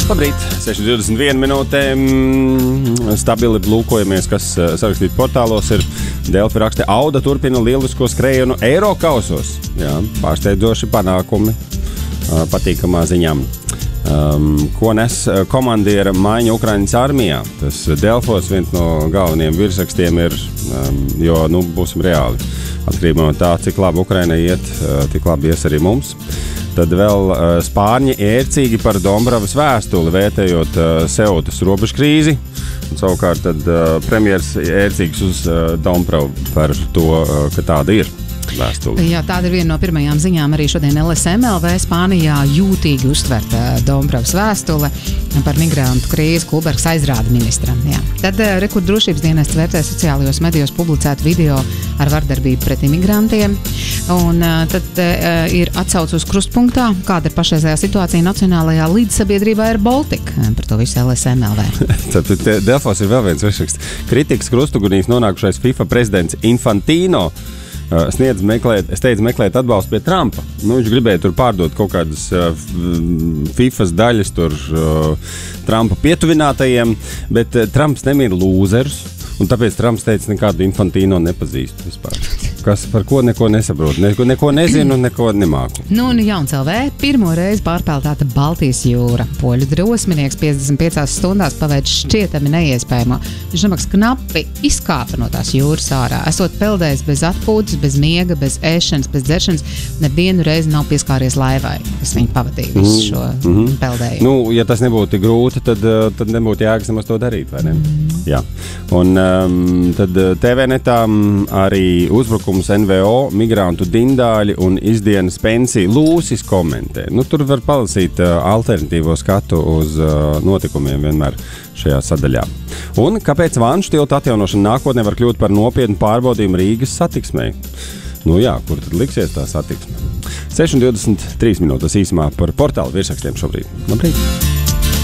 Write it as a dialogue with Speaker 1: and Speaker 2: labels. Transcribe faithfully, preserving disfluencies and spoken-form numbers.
Speaker 1: Labrīt, seši divdesmit viena minūte, stabili lūkojamies, kas sarakstīt portālos ir. Delfi raksta, Auda turpina lielisko skrējienu Eirokausos. Jā, pārsteidzoši panākumi, patīkamā ziņām. Um, ko nes komandiera maiņa Ukrainas armijā? Tas Delfos viens no galvenajiem virsrakstiem ir, um, jo, nu, būsim reāli. Atkarībā no tā, cik labi Ukrainai iet, tik labi ies arī mums. Tad vēl uh, spārņi ērcīgi par Dombravas vēstuli, vērtējot uh, Seutas robežu krīzi. Un savukārt tad uh, premjers ērcīgs uz uh, Dombravu par to, uh, ka tāda ir vēstuli.
Speaker 2: Jā, tāda ir viena no pirmajām ziņām arī šodien L S M L V Spānijā jūtīgi uztverta Dombravas vēstule par migrantu krīzi, Kulbergs aizrāda ministram. Jā. Tad uh, Rekur drošības dienests vērtē sociālajos medijos publicētu video ar vardarbību pret imigrantiem. Un uh, tad uh, ir atsauc uz krustpunktā, kāda ir pašreizējā situācija nacionālajā līdzsabiedrībā ir Baltika. Par to visu L S M L V.
Speaker 1: Tad Delfos ir vēl viens virsraksts. Kritikas krustugunīs nonākušais FIFA prezidents Infantino uh, sniedz meklēt, steidz meklēt atbalstu pie Trumpa. Nu, viņš gribēja tur pārdot kaut kādas uh, FIFAs daļas tur uh, Trumpa pietuvinātajiem, bet uh, Trumps nemīl lūzerus, un tāpēc Trumps teica, nekādu Infantino nepazīstu vispār. Kas par ko neko nesaprot, neko, neko nezinu, neko nemāku.
Speaker 2: Nu, un Jauns L V pirmo reizi pārpeltāta Baltijas jūra. Poļu drosminieks piecdesmit piecās stundās paveic šķietami neiespējamo. Viņš nemaks knapi izkāpa no tās jūras ārā. Esot peldējis bez atpūtas, bez miega, bez ēšanas, bez dzeršanas, nevienu reizi nav pieskāries laivai, kas viņu pavadīja visu šo mm -hmm. peldējumu.
Speaker 1: Nu, ja tas nebūtu tik grūti, tad, tad nebūtu jēgas nemaz to darīt, vai ne? Mm. Jā. Un um, tad T V netā arī uzbrukums N V O, migrantu dindāļi un izdienas pensiju lūsis komentē. Nu, tur var palasīt uh, alternatīvo skatu uz uh, notikumiem vienmēr šajā sadaļā. Un kāpēc Vanšu tilta atjaunošana nākotnē var kļūt par nopietnu pārbaudījumu Rīgas satiksmei? Nu jā, kur tad liksies tā satiksme? seši divdesmit trīs minūtes īsumā par portālu virsrakstiem šobrīd. Labrīt!